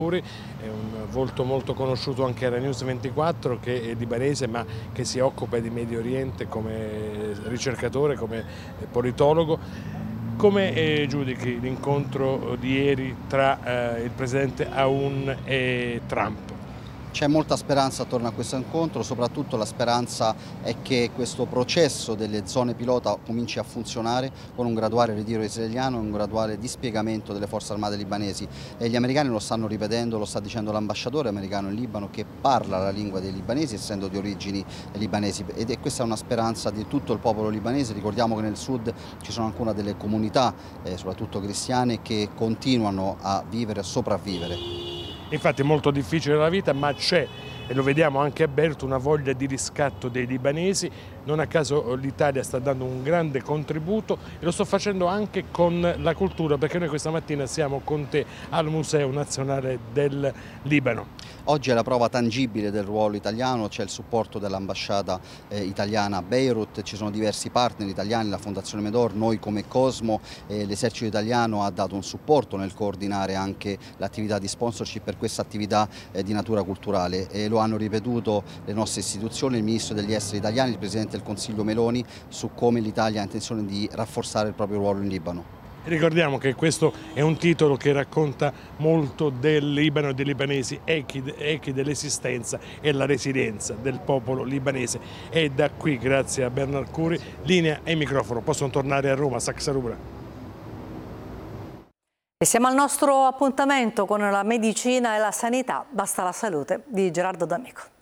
È un volto molto conosciuto anche alla News 24, che è libanese ma che si occupa di Medio Oriente come ricercatore, come politologo. Come giudichi l'incontro di ieri tra il presidente Aoun e Trump? C'è molta speranza attorno a questo incontro, soprattutto la speranza è che questo processo delle zone pilota cominci a funzionare con un graduale ritiro israeliano e un graduale dispiegamento delle forze armate libanesi. E gli americani lo stanno ripetendo, lo sta dicendo l'ambasciatore americano in Libano, che parla la lingua dei libanesi essendo di origini libanesi, ed è questa una speranza di tutto il popolo libanese. Ricordiamo che nel sud ci sono ancora delle comunità, soprattutto cristiane, che continuano a vivere e sopravvivere. Infatti è molto difficile la vita, ma c'è, e lo vediamo anche a Beirut, una voglia di riscatto dei libanesi. Non a caso l'Italia sta dando un grande contributo e lo sto facendo anche con la cultura, perché noi questa mattina siamo con te al Museo Nazionale del Libano. Oggi è la prova tangibile del ruolo italiano, c'è il supporto dell'ambasciata italiana a Beirut, ci sono diversi partner italiani, la Fondazione Medor, noi come Cosmo, l'esercito italiano ha dato un supporto nel coordinare anche l'attività di sponsorship per questa attività di natura culturale. Lo hanno ripetuto le nostre istituzioni, il Ministro degli Esteri italiano, il Presidente del Consiglio Meloni, su come l'Italia ha intenzione di rafforzare il proprio ruolo in Libano. Ricordiamo che questo è un titolo che racconta molto del Libano e dei libanesi, echi dell'esistenza e la resilienza del popolo libanese. E da qui, grazie a Bernard Curi, linea e microfono possono tornare a Roma, Saxarubra. E siamo al nostro appuntamento con la medicina e la sanità, basta la salute, di Gerardo D'Amico.